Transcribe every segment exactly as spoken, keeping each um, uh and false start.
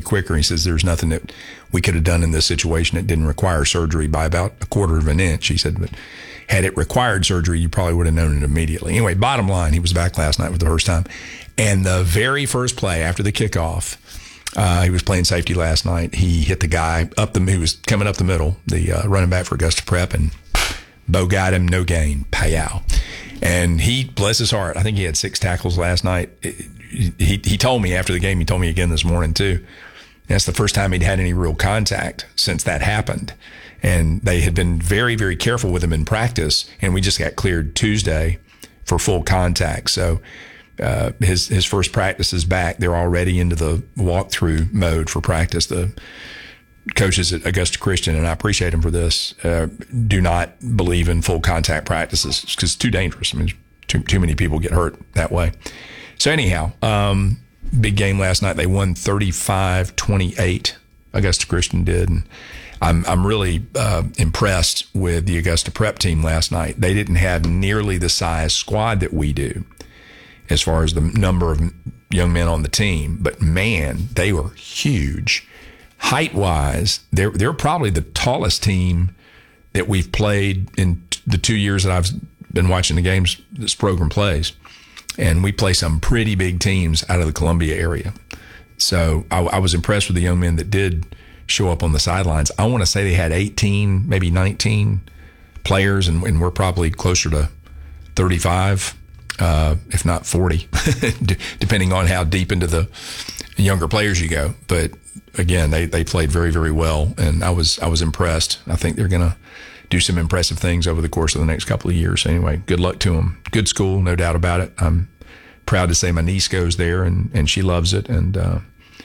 quicker. He says, there's nothing that we could have done in this situation that didn't require surgery by about a quarter of an inch. He said, but had it required surgery, you probably would have known it immediately. Anyway, bottom line, he was back last night for the first time. And the very first play after the kickoff, uh, he was playing safety last night. He hit the guy up the, he was coming up the middle, the uh, running back for Augusta Prep, and Bo got him, no gain, payow. And he, bless his heart, I think he had six tackles last night. He, he told me after the game, he told me again this morning too, that's the first time he'd had any real contact since that happened. And they had been very, very careful with him in practice. And we just got cleared Tuesday for full contact. So uh, his his first practice is back. They're already into the walkthrough mode for practice. The coaches at Augusta Christian, and I appreciate them for this, uh, do not believe in full contact practices because it's too dangerous. I mean, too, too many people get hurt that way. So anyhow, um, big game last night. They won thirty-five twenty-eight. Augusta Christian did. And I'm I'm really uh, impressed with the Augusta Prep team last night. They didn't have nearly the size squad that we do as far as the number of young men on the team. But, man, they were huge. Height-wise, they're, they're probably the tallest team that we've played in the two years that I've been watching the games this program plays. And we play some pretty big teams out of the Columbia area. So I, I was impressed with the young men that did show up on the sidelines. I want to say they had eighteen, maybe nineteen players, and, and we're probably closer to thirty-five, uh, if not forty, depending on how deep into the younger players you go. But again, they, they played very, very well, and I was I was impressed. I think they're going to do some impressive things over the course of the next couple of years. Anyway, good luck to them. Good school, no doubt about it. I'm proud to say my niece goes there, and, and she loves it, and uh,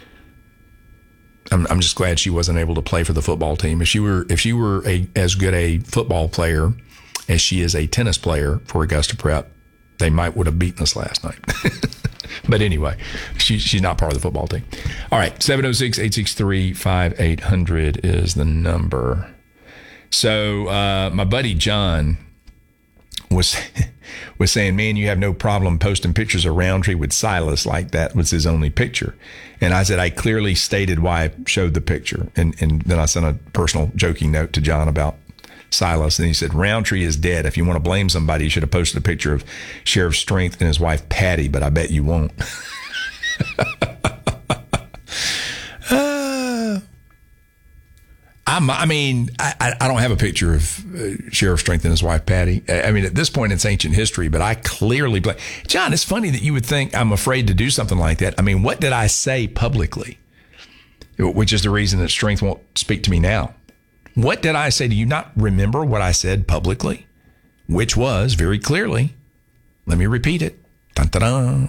I'm, I'm just glad she wasn't able to play for the football team. If she were, if she were a, as good a football player as she is a tennis player for Augusta Prep, they might would have beaten us last night. But anyway, she, she's not part of the football team. All right, seven oh six, eight six three, five eight hundred is the number. So uh, my buddy John was was saying, man, you have no problem posting pictures of Roundtree with Silas like that was his only picture. And I said, I clearly stated why I showed the picture. And, and then I sent a personal joking note to John about Silas. And he said, Roundtree is dead. If you want to blame somebody, you should have posted a picture of Sheriff Strength and his wife, Patty, but I bet you won't. uh, I'm, I mean, I, I don't have a picture of uh, Sheriff Strength and his wife, Patty. I mean, at this point, it's ancient history, but I clearly blame. John, it's funny that you would think I'm afraid to do something like that. I mean, what did I say publicly? Which is the reason that Strength won't speak to me now. What did I say? Do you not remember what I said publicly? Which was very clearly, let me repeat it. Dun, dun, dun.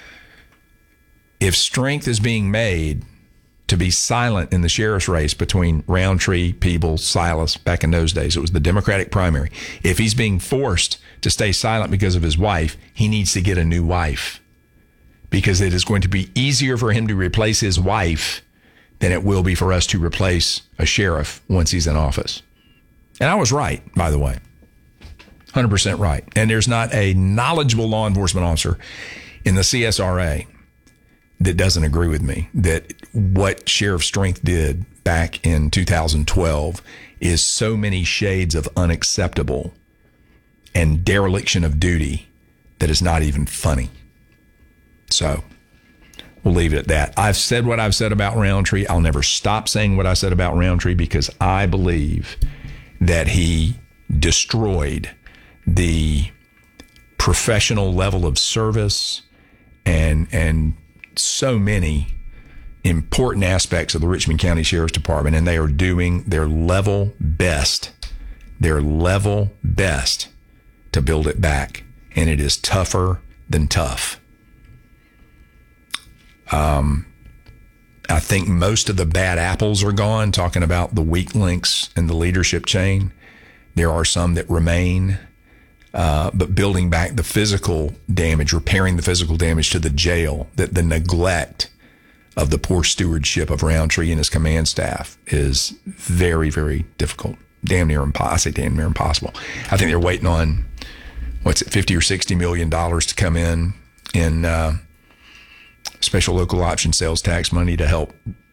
If Strength is being made to be silent in the sheriff's race between Roundtree, Peebles, Silas, back in those days, it was the Democratic primary. If he's being forced to stay silent because of his wife, he needs to get a new wife, because it is going to be easier for him to replace his wife than it will be for us to replace a sheriff once he's in office. And I was right, by the way. one hundred percent right. And there's not a knowledgeable law enforcement officer in the C S R A that doesn't agree with me that what Sheriff Strength did back in two thousand twelve is so many shades of unacceptable and dereliction of duty that is not even funny. So we'll leave it at that. I've said what I've said about Roundtree. I'll never stop saying what I said about Roundtree, because I believe that he destroyed the professional level of service and and so many important aspects of the Richmond County Sheriff's Department, and they are doing their level best, their level best to build it back. And it is tougher than tough. Um, I think most of the bad apples are gone, talking about the weak links in the leadership chain. There are some that remain, uh, but building back the physical damage, repairing the physical damage to the jail, that the neglect of the poor stewardship of Roundtree and his command staff is very, very difficult. Damn near impossible. I say damn near impossible. I think they're waiting on, what's it, fifty or sixty million dollars to come in in uh, special local option sales tax money to help